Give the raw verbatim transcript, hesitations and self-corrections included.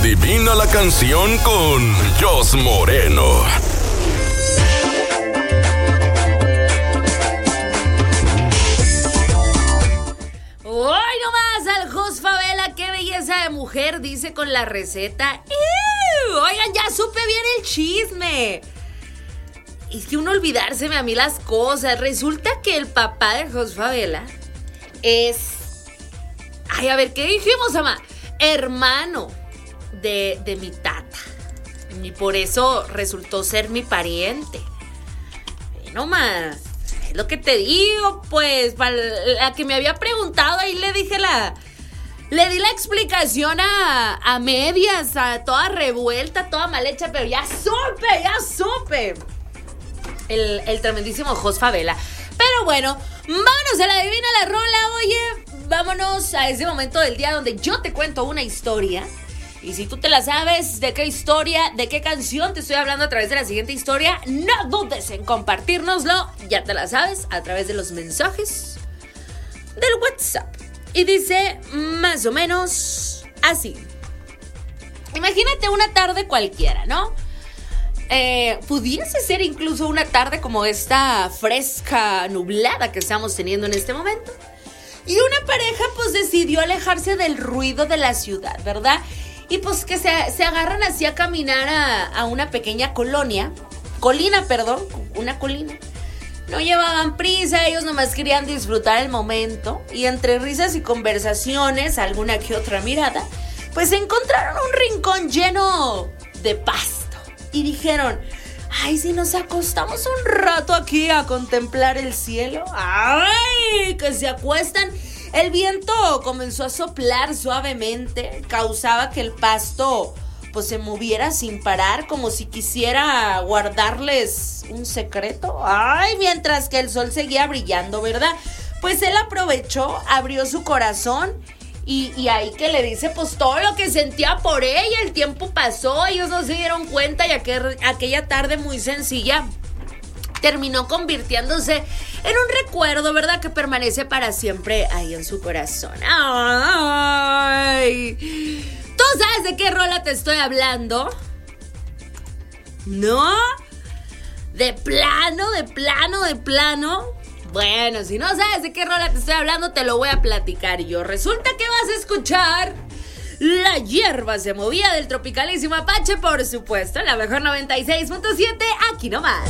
Adivina la canción con Jos Moreno. Hoy nomás al Jos Favela, qué belleza de mujer, dice con la receta. ¡Ew! Oigan, ya supe bien el chisme. Es que uno olvidárseme a mí las cosas. Resulta que el papá de Jos Favela es... Ay, a ver, ¿qué dijimos, mamá? Hermano de, de mi tata. Y por eso resultó ser mi pariente. Y no más. Es lo que te digo, pues. Para la que me había preguntado, ahí le dije la... Le di la explicación a, a medias, a toda revuelta, toda mal hecha, pero ya supe, ya supe. El, el tremendísimo Jos Favela. Pero bueno, vámonos a la Adivina la Rola. Oye, vámonos a ese momento del día donde yo te cuento una historia. Y si tú te la sabes, de qué historia, de qué canción te estoy hablando a través de la siguiente historia, no dudes en compartírnoslo. Ya te la sabes, a través de los mensajes del WhatsApp. Y dice más o menos así. Imagínate una tarde cualquiera, ¿no? Eh, pudiese ser incluso una tarde como esta fresca, nublada que estamos teniendo en este momento. Y una pareja pues decidió alejarse del ruido de la ciudad, ¿verdad? Y pues que se, se agarran así a caminar a, a una pequeña colonia, colina, perdón, una colina. No llevaban prisa, ellos nomás querían disfrutar el momento. Y entre risas y conversaciones, alguna que otra mirada, pues encontraron un rincón lleno de pasto. Y dijeron, ay, si nos acostamos un rato aquí a contemplar el cielo. Ay, que se acuestan. El viento comenzó a soplar suavemente, causaba que el pasto pues se moviera sin parar, como si quisiera guardarles un secreto. Ay, mientras que el sol seguía brillando, ¿verdad? Pues él aprovechó, abrió su corazón y, y ahí que le dice pues todo lo que sentía por ella. El tiempo pasó, ellos no se dieron cuenta y aquel, aquella tarde muy sencilla terminó convirtiéndose en un recuerdo, ¿verdad? Que permanece para siempre ahí en su corazón. ¡Ay! ¿Tú sabes de qué rola te estoy hablando? ¿No? ¿De plano, de plano, de plano? Bueno, si no sabes de qué rola te estoy hablando, te lo voy a platicar yo. Resulta que vas a escuchar La Hierba se Movía del tropicalísimo Apache, por supuesto, la mejor noventa y seis punto siete, aquí nomás.